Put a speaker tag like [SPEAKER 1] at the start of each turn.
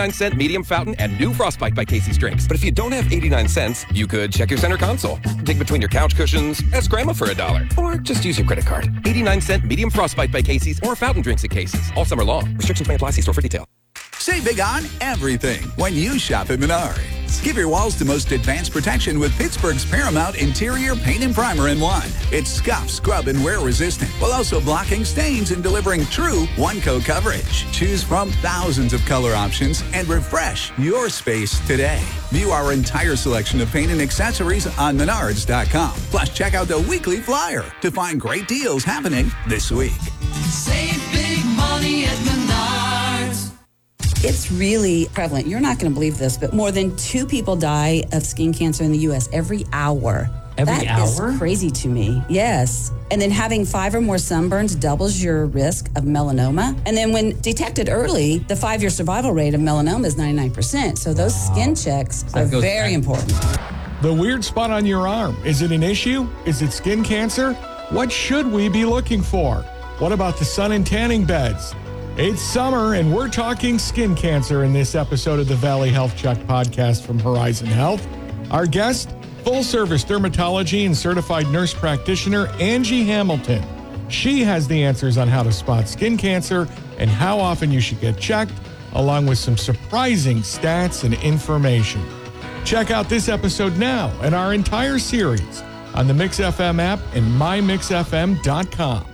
[SPEAKER 1] cent medium fountain and new Frostbite by Casey's drinks. But if you don't have 89 cents, you could check your center console, dig between your couch cushions, ask grandma for $1, or just use your credit card. 89 cent medium Frostbite by Casey's or fountain drinks at Casey's. All summer long. Restrictions may apply. See store for detail.
[SPEAKER 2] Save big on everything when you shop at Menards. Give your walls the most advanced protection with Pittsburgh's Paramount Interior Paint and Primer in one. It's scuff, scrub, and wear resistant, while also blocking stains and delivering true one-coat coverage. Choose from thousands of color options and refresh your space today. View our entire selection of paint and accessories on Menards.com. Plus, check out the weekly flyer to find great deals happening this week.
[SPEAKER 3] Save big money at Menards.
[SPEAKER 4] It's really prevalent. You're not going to believe this, but more than 2 people die of skin cancer in the U.S. every hour.
[SPEAKER 5] Every hour?
[SPEAKER 4] That is crazy to me. Yes. And then having 5 or more sunburns doubles your risk of melanoma. And then when detected early, the 5-year survival rate of melanoma is 99%. So those skin checks are very important.
[SPEAKER 6] The weird spot on your arm. Is it an issue? Is it skin cancer? What should we be looking for? What about the sun and tanning beds? It's summer, and we're talking skin cancer in this episode of the Valley Health Check podcast from Horizon Health. Our guest, full-service dermatology and certified nurse practitioner Angie Hamilton. She has the answers on how to spot skin cancer and how often you should get checked, along with some surprising stats and information. Check out this episode now and our entire series on the Mix FM app and mymixfm.com.